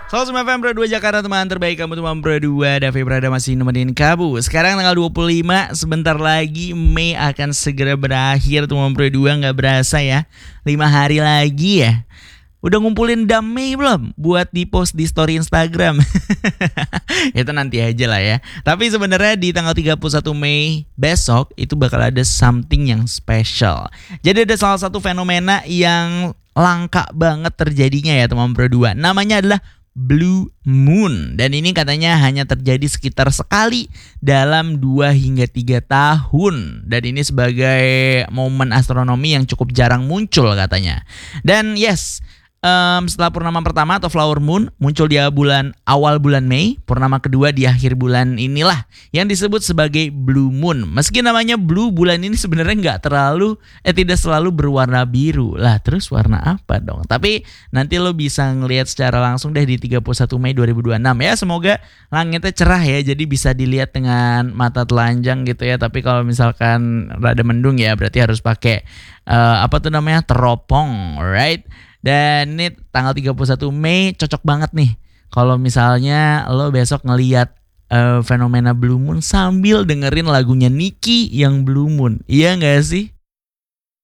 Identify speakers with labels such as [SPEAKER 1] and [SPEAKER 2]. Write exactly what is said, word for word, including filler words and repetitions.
[SPEAKER 1] seratus sembilan F M Pro dua Jakarta, teman terbaik kamu teman Pro dua. Davi Prada masih nemenin kamu. Sekarang tanggal dua puluh lima, sebentar lagi Mei akan segera berakhir teman Pro dua. Gak berasa ya, lima hari lagi ya. Udah ngumpulin dam Mei belum? Buat di post di story Instagram. Itu nanti aja lah ya. Tapi sebenarnya di tanggal tiga puluh satu Mei besok itu bakal ada something yang special. Jadi ada salah satu fenomena yang langka banget terjadinya ya teman Pro dua. Namanya adalah Blue Moon, dan ini katanya hanya terjadi sekitar sekali dalam dua hingga tiga tahun, dan ini sebagai momen astronomi yang cukup jarang muncul katanya. Dan yes, Um, setelah purnama pertama atau flower moon muncul di bulan awal bulan Mei, purnama kedua di akhir bulan inilah yang disebut sebagai blue moon. Meski namanya blue, bulan ini sebenarnya nggak terlalu eh tidak selalu berwarna biru lah. Terus warna apa dong? Tapi nanti lo bisa ngelihat secara langsung deh di tiga puluh satu Mei dua ribu dua puluh enam ya. Semoga langitnya cerah ya, jadi bisa dilihat dengan mata telanjang gitu ya. Tapi kalau misalkan rada mendung ya berarti harus pakai uh, apa tuh namanya, teropong, right? Dan ini tanggal tiga puluh satu Mei cocok banget nih kalau misalnya lo besok ngelihat uh, fenomena Blue Moon sambil dengerin lagunya Niki yang Blue Moon. Iya gak sih?